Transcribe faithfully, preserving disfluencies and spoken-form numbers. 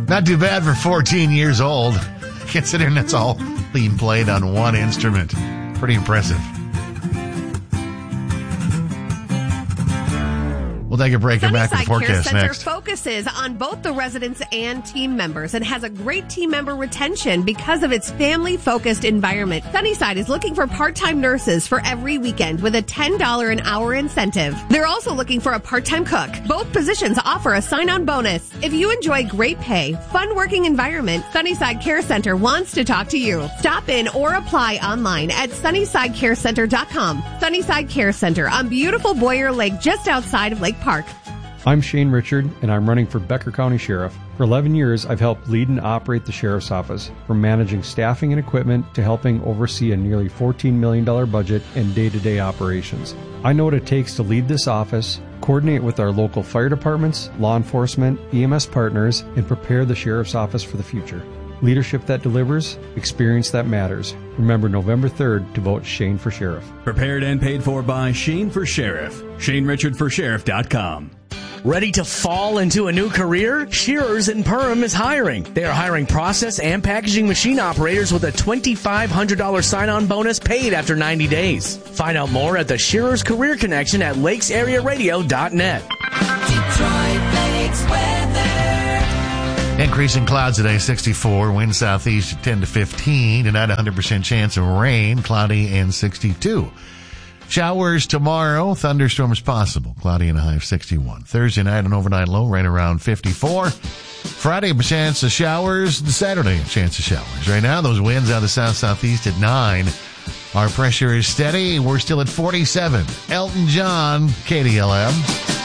Not too bad for fourteen years old, considering that's all being played on one instrument. Pretty impressive. We'll take a break and back with the forecast Care next. Center focuses on both the residents and team members and has a great team member retention because of its family-focused environment. Sunnyside is looking for part-time nurses for every weekend with a ten dollars an hour incentive. They're also looking for a part-time cook. Both positions offer a sign-on bonus. If you enjoy great pay, fun working environment, Sunnyside Care Center wants to talk to you. Stop in or apply online at sunnyside care center dot com. Sunnyside Care Center on beautiful Boyer Lake just outside of Lake Park. I'm Shane Richard, and I'm running for Becker County Sheriff. For eleven years, I've helped lead and operate the Sheriff's Office, from managing staffing and equipment to helping oversee a nearly fourteen million dollars budget and day-to-day operations. I know what it takes to lead this office, coordinate with our local fire departments, law enforcement, E M S partners, and prepare the Sheriff's Office for the future. Leadership that delivers, experience that matters. Remember November third to vote Shane for Sheriff. Prepared and paid for by Shane for Sheriff. Shane Richard for Sheriff dot com. Ready to fall into a new career? Shearers and Perham is hiring. They are hiring process and packaging machine operators with a twenty-five hundred dollars sign-on bonus paid after ninety days. Find out more at the Shearers Career Connection at lakes area radio dot net. Detroit Lakes weather. Increasing clouds today, sixty-four. Wind southeast at ten to fifteen. Tonight, one hundred percent chance of rain, cloudy and sixty-two. Showers tomorrow, thunderstorms possible, cloudy and a high of sixty-one. Thursday night, an overnight low right around fifty-four. Friday, a chance of showers. Saturday, a chance of showers. Right now, those winds out of the south-southeast at nine. Our pressure is steady. We're still at forty-seven. Elton John, K D L M.